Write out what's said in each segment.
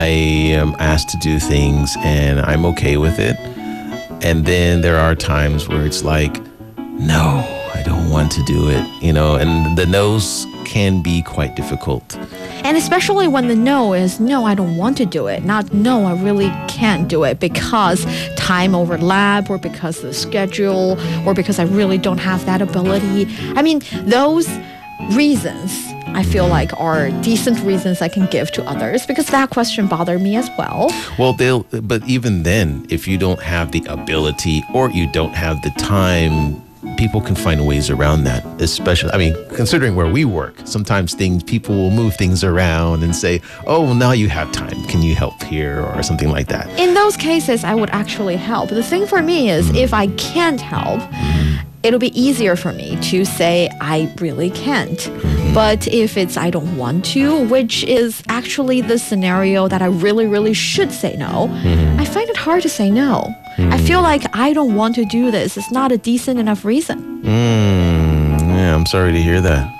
I am asked to do things and I'm okay with it. And then there are times where it's like, no, I don't want to do it, and the no's can be quite difficult. And especially when the no is, no, I don't want to do it, not no, I really can't do it because time overlap or because of the schedule or because I really don't have that ability. I mean, those reasons I feel like are decent reasons I can give to others because that question bothered me as well. Well, but even then, if you don't have the ability or you don't have the time, people can find ways around that, especially, considering where we work, sometimes people will move things around and say, oh, well, now you have time. Can you help here or something like that? In those cases, I would actually help. The thing for me is if I can't help, it'll be easier for me to say I really can't. But if it's I don't want to, which is actually the scenario that I really, really should say no, I find it hard to say no. I feel like I don't want to do this. It's not a decent enough reason. Yeah, I'm sorry to hear that.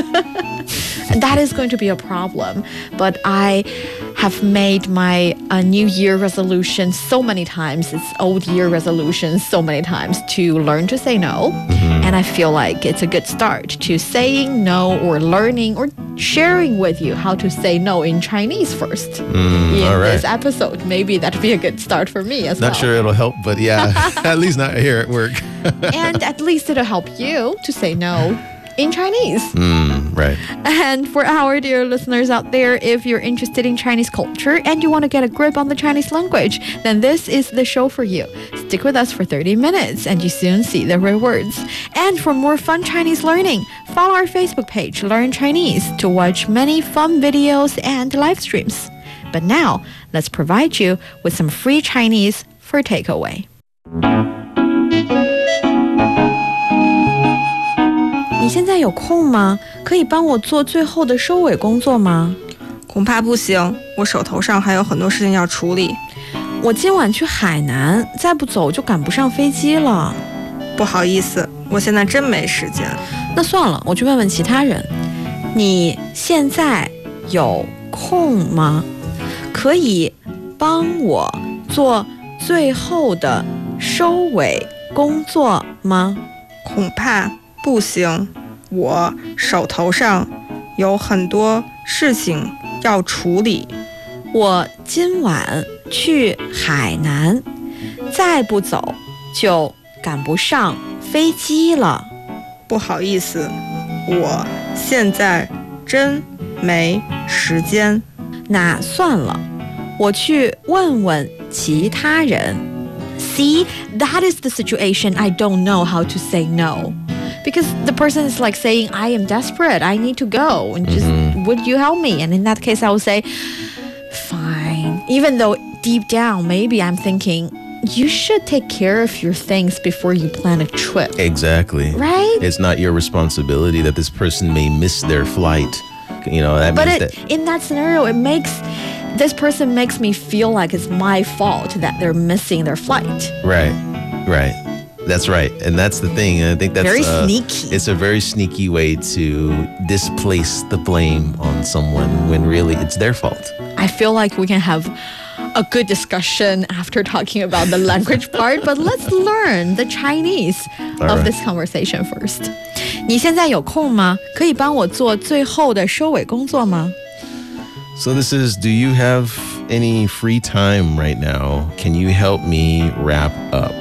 That is going to be a problem. But I have made my New Year resolution so many times, it's old year resolution so many times to learn to say no. And I feel like it's a good start to saying no or learning or sharing with you how to say no in Chinese first in this episode. Maybe that'd be a good start for me as well. Not sure it'll help, but yeah, at least not here at work. And at least it'll help you to say no in Chinese. Right. And for our dear listeners out there, if you're interested in Chinese culture and you want to get a grip on the Chinese language, then this is the show for you. Stick with us for 30 minutes and you soon see the rewards. And for more fun Chinese learning, follow our Facebook page, Learn Chinese, to watch many fun videos and live streams. But now, let's provide you with some free Chinese for takeaway. 你现在有空吗？可以帮我做最后的收尾工作吗？ 恐怕不行，我手头上还有很多事情要处理。 我今晚去海南，再不走就赶不上飞机了。 不好意思，我现在真没时间。 那算了，我去问问其他人。你现在有空吗？可以帮我做最后的收尾工作吗？ 恐怕不行，我手头上有很多事情要处理。 我今晚去海南，再不走就赶不上飞机了。 不好意思，我现在真没时间。 那算了，我去问问其他人。See, that is the situation. I don't know how to say no. Because the person is like saying, I am desperate, I need to go, and just, would you help me? And in that case, I would say, fine. Even though deep down, maybe I'm thinking, you should take care of your things before you plan a trip. Exactly. Right? It's not your responsibility that this person may miss their flight. That but means in that scenario, this person makes me feel like it's my fault that they're missing their flight. Right. That's right. And that's the thing. I think that's very sneaky. It's a very sneaky way to displace the blame on someone when really it's their fault. I feel like we can have a good discussion after talking about the language part, but let's learn the Chinese of this conversation first. 你现在有空吗？可以帮我做最后的收尾工作吗？ So this is, do you have any free time right now? Can you help me wrap up?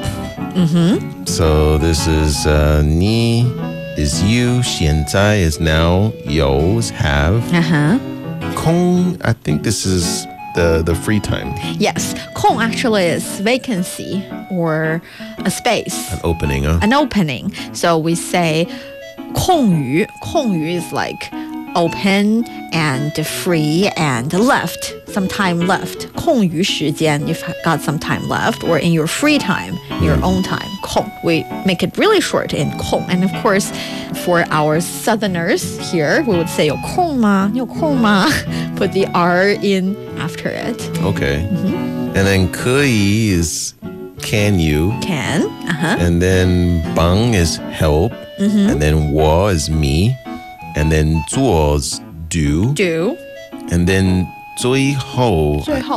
So this is 你 is you, 现在 is now, 有 is have. 空, I think this is the free time. Yes, 空 actually is vacancy or a space. An opening, huh? An opening. So we say 空余. 空余 is like open and free and left, some time left. 空余时间, you've got some time left, or in your free time, your own time. 空. We make it really short in 空. And of course, for our southerners here, we would say 有空吗? 有空吗? Put the R in after it. Okay. And then 可以 is can you. Can. And then 帮 is help. And then 我 is me. And then 做 is do. Do. And then 最后